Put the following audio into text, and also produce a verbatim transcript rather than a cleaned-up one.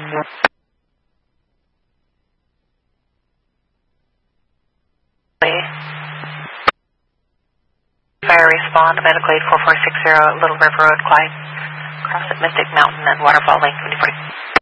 Fire respond to medical aid four four six zero, Little River Road, Clyde. Cross at Mystic Mountain and Waterfall Lake, twenty forty.